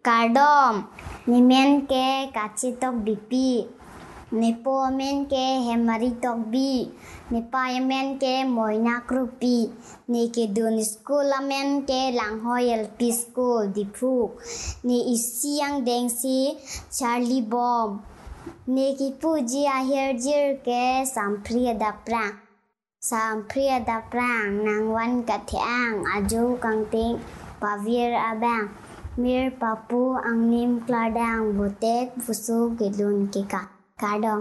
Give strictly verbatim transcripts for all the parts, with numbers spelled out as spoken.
Kardom, ni men ke kachitok bipi, ni po men ke hemaritok bi, ni pa men ke moina krupi, ni ke dun school men ke langhoy L P school dipuk, ni isiang dengsi Charlie Bomb, ni ki puji ahirjir ke sampria daprang. Sampria daprang nang wan katheang aju kangting pavir abang. Mir papu angnim kladang butet fusu gedun kika. Kardom.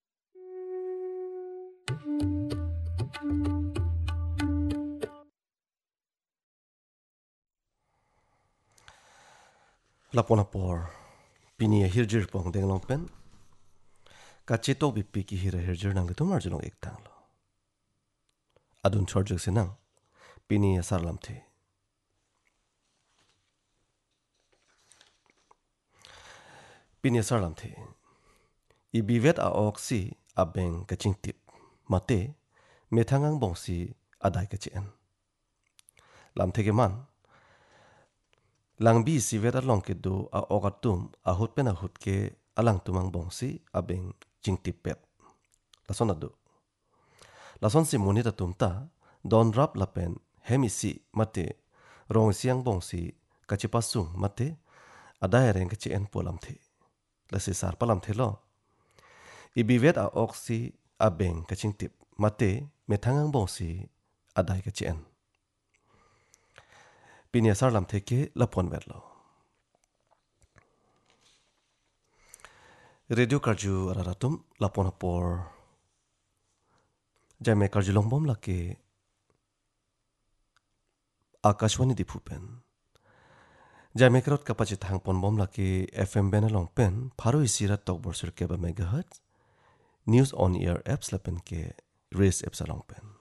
Lapon-lapor pini hirjir pong deng long pen kacheto bipi ki hira hirjir nang litu marjulong ek tang lo adun chorjek senang pini asar lam the pini asar lam the ibivet a oksi abeng kaching tip mate methangang bongsi adai kachen lam the ke man langbi si vera long ke do a ogatum a hut pen a hut ke alang tumang bongsi abeng jingtip pet lason adu lason si monita tumta don rap lapen hemisi mate rong siang bongsi kachipasung mate adai reng kachen polam the lasi sar palam the lo ibivet a oksi abeng kaching tip mate methangang bongsi adai kachen pinia sarlam theke lapon verlo radio karju araratum lapon apor jame karju longbom lake akashwani dipupen jame krot kapachit hangpon bom lake fm benalong pen pharo isira tok borsur ke ba megahertz news on air apps lapen ke race apps along pen